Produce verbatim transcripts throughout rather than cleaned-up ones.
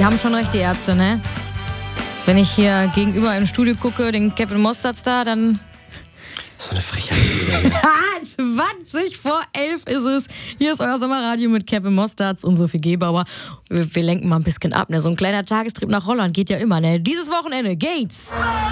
haben schon recht, die Ärzte, ne? Wenn ich hier gegenüber im Studio gucke, den Kevin Mostards da, dann... So eine Frechheit. zwanzig vor elf ist es. Hier ist euer Sommerradio mit Kevin Mostards und Sophie Gebauer. Wir, wir lenken mal ein bisschen ab, ne? So ein kleiner Tagestrip nach Holland geht ja immer, ne? Dieses Wochenende geht's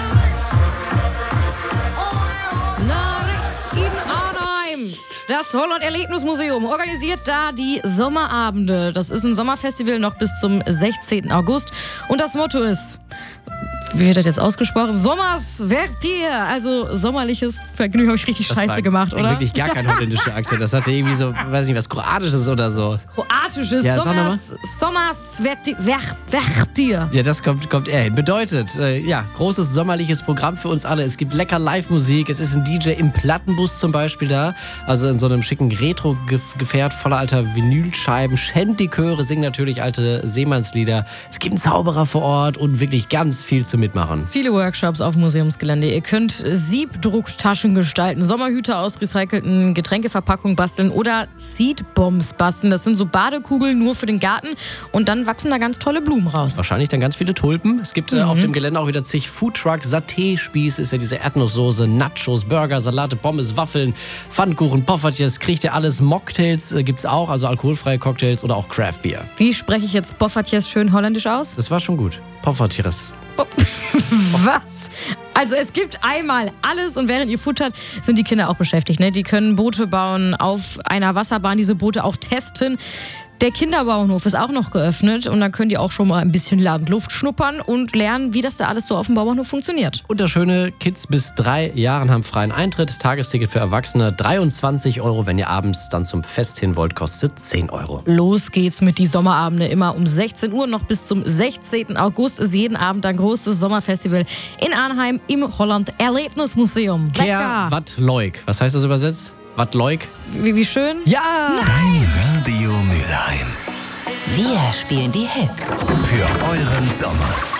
nach rechts in Arnheim. Das Holland-Erlebnismuseum organisiert da die Sommerabende. Das ist ein Sommerfestival noch bis zum sechzehnten August. Und das Motto ist... Wie wird das jetzt ausgesprochen? Sommers Vertier, also sommerliches Vergnügen. Habe ich richtig das scheiße gemacht, oder? Wirklich gar kein holländischer Akzent. Das hatte irgendwie so, weiß nicht was, Kroatisches oder so. Kroatisches, ja, Sommers, Sommers Vertier, Vertier. Ja, das kommt, kommt eher hin. Bedeutet, äh, ja, großes sommerliches Programm für uns alle. Es gibt lecker Live-Musik. Es ist ein D J im Plattenbus zum Beispiel da. Also in so einem schicken Retro-Gefährt voller alter Vinylscheiben. Shanty-Chöre singen natürlich alte Seemannslieder. Es gibt einen Zauberer vor Ort und wirklich ganz viel zu mitmachen. Viele Workshops auf Museumsgelände. Ihr könnt Siebdrucktaschen gestalten, Sommerhüte aus recycelten Getränkeverpackungen basteln oder Seedbombs basteln. Das sind so Badekugeln nur für den Garten und dann wachsen da ganz tolle Blumen raus. Wahrscheinlich dann ganz viele Tulpen. Es gibt mhm. äh, auf dem Gelände auch wieder zig Foodtrucks. Saté-Spieß ist ja diese Erdnusssoße, Nachos, Burger, Salate, Pommes, Waffeln, Pfannkuchen, Poffertjes, kriegt ihr alles. Mocktails äh, gibt's auch, also alkoholfreie Cocktails oder auch Craft-Bier. Wie spreche ich jetzt Poffertjes schön holländisch aus? Das war schon gut. Poffertjes. Was? Also es gibt einmal alles und während ihr futtert, sind die Kinder auch beschäftigt. Ne? Die können Boote bauen, auf einer Wasserbahn diese Boote auch testen. Der Kinderbauernhof ist auch noch geöffnet und dann können die auch schon mal ein bisschen Landluft schnuppern und lernen, wie das da alles so auf dem Bauernhof funktioniert. Und das Schöne, Kids bis drei Jahren haben freien Eintritt, Tagesticket für Erwachsene dreiundzwanzig Euro. Wenn ihr abends dann zum Fest hin wollt, kostet zehn Euro. Los geht's mit die Sommerabende, immer um sechzehn Uhr, noch bis zum sechzehnten August ist jeden Abend ein großes Sommerfestival in Arnheim im Holland-Erlebnismuseum. Kehr wat leuk. Was heißt das übersetzt? Wat leuk? Wie, wie schön? Ja! Dein Radio Mülheim. Wir spielen die Hits für euren Sommer.